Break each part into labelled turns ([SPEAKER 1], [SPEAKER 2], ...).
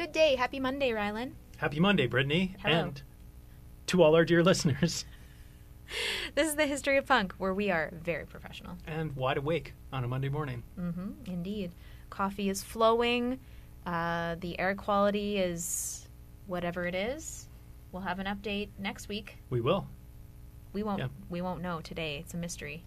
[SPEAKER 1] Good day. Happy Monday, Rylan.
[SPEAKER 2] Happy Monday, Brittany.
[SPEAKER 1] Hello.
[SPEAKER 2] And to all our dear listeners.
[SPEAKER 1] This is the History of Punk, where we are very professional.
[SPEAKER 2] And wide awake on a Monday morning.
[SPEAKER 1] Mm-hmm, indeed. Coffee is flowing. The air quality is whatever it is. We'll have an update next week.
[SPEAKER 2] We will.
[SPEAKER 1] We won't know today. It's a mystery.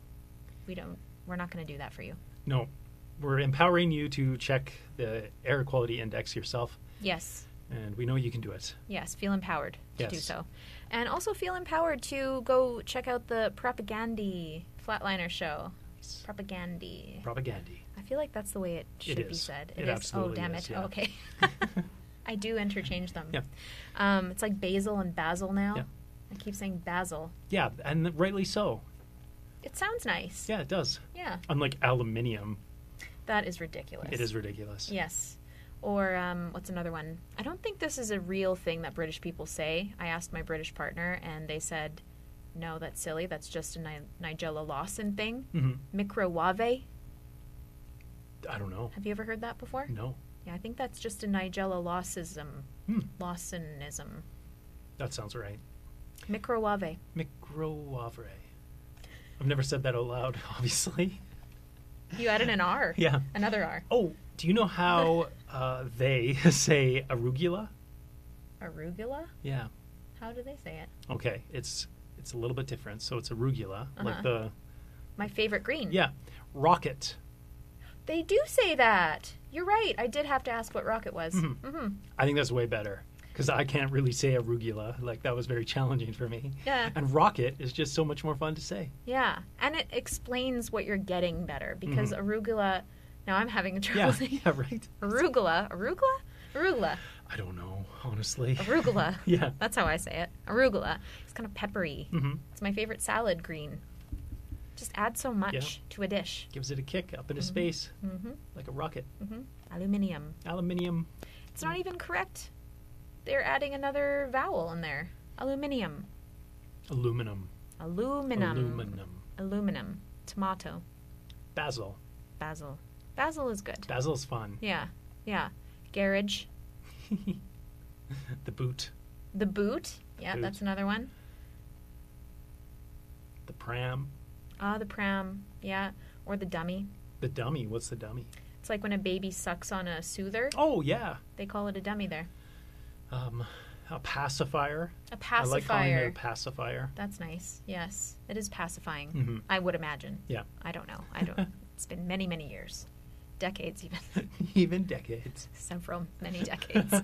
[SPEAKER 1] We're not going to do that for you.
[SPEAKER 2] No. We're empowering you to check the air quality index yourself.
[SPEAKER 1] Yes.
[SPEAKER 2] And we know you can do it.
[SPEAKER 1] Yes, feel empowered to
[SPEAKER 2] Yes.
[SPEAKER 1] do so. And also feel empowered to go check out the Propagandy Flatliner show. Propagandy. I feel like that's the way it should be
[SPEAKER 2] is.
[SPEAKER 1] said.
[SPEAKER 2] It absolutely
[SPEAKER 1] Oh, damn
[SPEAKER 2] is,
[SPEAKER 1] it.
[SPEAKER 2] yeah.
[SPEAKER 1] Oh, okay. I do interchange them.
[SPEAKER 2] Yeah.
[SPEAKER 1] It's like basil and basil now.
[SPEAKER 2] Yeah.
[SPEAKER 1] I keep saying basil.
[SPEAKER 2] Yeah, and rightly so.
[SPEAKER 1] It sounds nice.
[SPEAKER 2] Yeah, it does.
[SPEAKER 1] Yeah.
[SPEAKER 2] Unlike aluminium,
[SPEAKER 1] That is ridiculous.
[SPEAKER 2] it is ridiculous.
[SPEAKER 1] Yes. Or what's another one? I don't think this is a real thing that British people say. I asked my British partner, and they said, no, that's silly. That's just a Nigella Lawson thing.
[SPEAKER 2] Mm-hmm.
[SPEAKER 1] Microwave.
[SPEAKER 2] I don't know.
[SPEAKER 1] Have you ever heard that before?
[SPEAKER 2] No.
[SPEAKER 1] Yeah, I think that's just a Nigella Lawsonism. Lawsonism.
[SPEAKER 2] That sounds right.
[SPEAKER 1] Microwave.
[SPEAKER 2] Microwave. I've never said that out loud, obviously.
[SPEAKER 1] You added an R.
[SPEAKER 2] Yeah.
[SPEAKER 1] Another R.
[SPEAKER 2] Oh, do you know how they say arugula?
[SPEAKER 1] Arugula?
[SPEAKER 2] Yeah.
[SPEAKER 1] How do they say it?
[SPEAKER 2] Okay, it's a little bit different. So it's arugula, like the
[SPEAKER 1] My favorite green.
[SPEAKER 2] yeah, rocket.
[SPEAKER 1] They do say that. You're right. I did have to ask what rocket was. Mm-hmm.
[SPEAKER 2] I think that's way better because I can't really say arugula. Like that was very challenging for me.
[SPEAKER 1] Yeah.
[SPEAKER 2] And rocket is just so much more fun to say.
[SPEAKER 1] Yeah. And it explains what you're getting better because arugula. Now I'm having trouble
[SPEAKER 2] Yeah,
[SPEAKER 1] saying
[SPEAKER 2] yeah, right.
[SPEAKER 1] Arugula.
[SPEAKER 2] I don't know, honestly.
[SPEAKER 1] Arugula.
[SPEAKER 2] Yeah.
[SPEAKER 1] That's how I say it. Arugula. It's kind of peppery.
[SPEAKER 2] Mm-hmm.
[SPEAKER 1] It's my favorite salad green. Just add so much to a dish.
[SPEAKER 2] Gives it a kick up into space, like a rocket.
[SPEAKER 1] Aluminium.
[SPEAKER 2] Aluminium.
[SPEAKER 1] It's not even correct. They're adding another vowel in there. Aluminium.
[SPEAKER 2] Aluminum.
[SPEAKER 1] Aluminum. Tomato.
[SPEAKER 2] Basil.
[SPEAKER 1] Basil. Basil is good.
[SPEAKER 2] Basil's fun.
[SPEAKER 1] Yeah. Garage.
[SPEAKER 2] The boot.
[SPEAKER 1] The boot. Yeah,
[SPEAKER 2] Boot.
[SPEAKER 1] that's another one.
[SPEAKER 2] The pram.
[SPEAKER 1] The pram. Yeah. Or the dummy.
[SPEAKER 2] The dummy. What's the dummy?
[SPEAKER 1] It's like when a baby sucks on a soother.
[SPEAKER 2] Oh, yeah.
[SPEAKER 1] They call it a dummy there.
[SPEAKER 2] A pacifier.
[SPEAKER 1] A pacifier.
[SPEAKER 2] I like calling it a pacifier.
[SPEAKER 1] That's nice. Yes. It is pacifying.
[SPEAKER 2] Mm-hmm.
[SPEAKER 1] I would imagine.
[SPEAKER 2] Yeah.
[SPEAKER 1] I don't know. It's been many, many years. Decades even.
[SPEAKER 2] Even decades.
[SPEAKER 1] Many decades.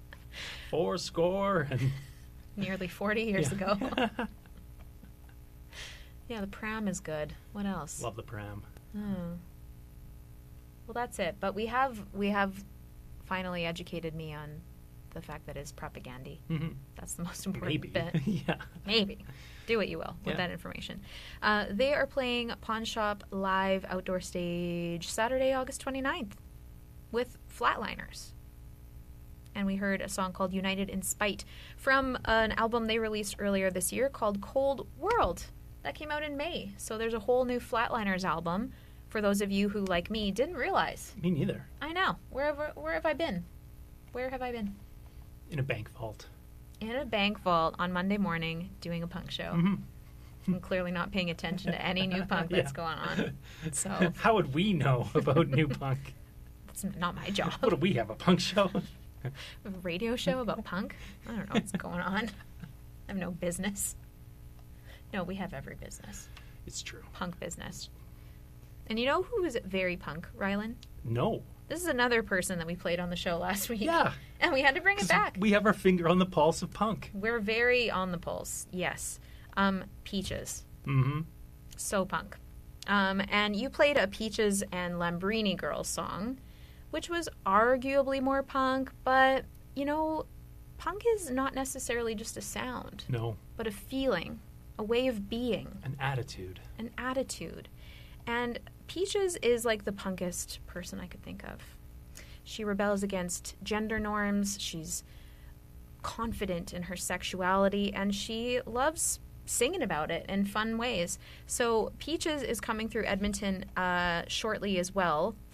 [SPEAKER 2] 80 and
[SPEAKER 1] Nearly 40 years ago. Yeah, the pram is good. What else?
[SPEAKER 2] love the pram.
[SPEAKER 1] Oh. Well, that's it. But we have finally educated me on the fact that it's propagandy.
[SPEAKER 2] Mm-hmm.
[SPEAKER 1] That's the most important
[SPEAKER 2] Maybe.
[SPEAKER 1] bit.
[SPEAKER 2] Yeah.
[SPEAKER 1] Maybe. Do what you will with
[SPEAKER 2] Yeah.
[SPEAKER 1] that information. They are playing Pawn Shop Live Outdoor Stage Saturday, August 29th with Flatliners. And we heard a song called United in Spite from an album they released earlier this year called Cold World. That came out in May. So there's a whole new Flatliners album for those of you who, like me, didn't realize.
[SPEAKER 2] Me neither.
[SPEAKER 1] I know. Where have I been? Where have I been?
[SPEAKER 2] In a bank vault.
[SPEAKER 1] In a bank vault on Monday morning doing a punk show.
[SPEAKER 2] Mm-hmm.
[SPEAKER 1] I'm clearly not paying attention to any new punk that's going on. So
[SPEAKER 2] How would we know about new punk?
[SPEAKER 1] it's not my job.
[SPEAKER 2] What do we have, a punk show?
[SPEAKER 1] A radio show about punk? I don't know what's going on. I have no business. No, we have every business.
[SPEAKER 2] It's true.
[SPEAKER 1] Punk business. And you know who is very punk, Rylan?
[SPEAKER 2] No.
[SPEAKER 1] This is another person that we played on the show last week.
[SPEAKER 2] Yeah.
[SPEAKER 1] And we had to bring it
[SPEAKER 2] 'Cause
[SPEAKER 1] back.
[SPEAKER 2] we have our finger on the pulse of punk.
[SPEAKER 1] We're very on the pulse. Yes. Peaches.
[SPEAKER 2] Mm-hmm.
[SPEAKER 1] So punk. And you played a Peaches and Lambrini Girls song, which was arguably more punk, but, you know, punk is not necessarily just a sound,
[SPEAKER 2] No.
[SPEAKER 1] but a feeling, a way of being,
[SPEAKER 2] An attitude.
[SPEAKER 1] an attitude. And Peaches is like the punkest person I could think of. She rebels against gender norms, she's confident in her sexuality, and she loves singing about it in fun ways. So Peaches is coming through Edmonton shortly as well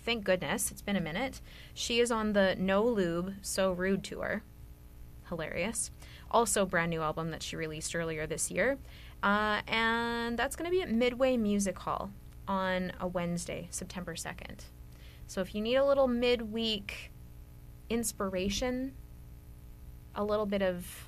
[SPEAKER 1] thank goodness. It's been a minute. She is on the No Lube, So Rude tour. Hilarious. Also, brand new album that she released earlier this year. And that's going to be at Midway Music Hall on a Wednesday, September 2nd. So if you need a little midweek inspiration, a little bit of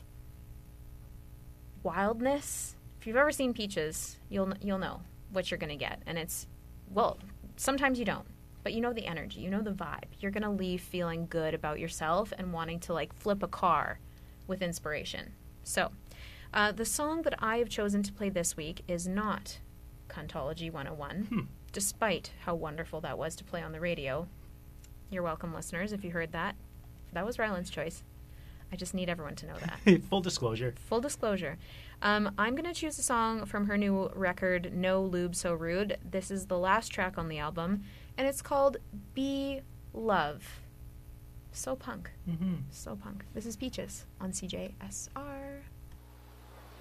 [SPEAKER 1] wildness, if you've ever seen Peaches, you'll know what you're going to get. And it's, well, sometimes you don't, but you know the energy, you know the vibe. You're going to leave feeling good about yourself and wanting to like flip a car with inspiration. So the song that I have chosen to play this week is not Cuntology 101, despite how wonderful that was to play on the radio. You're welcome, listeners, if you heard that. That was Ryland's choice. I just need everyone to know that.
[SPEAKER 2] Full disclosure.
[SPEAKER 1] Full disclosure. I'm going to choose a song from her new record, No Lube, So Rude. This is the last track on the album, and it's called Be Love. So punk. So punk. This is Peaches on CJSR.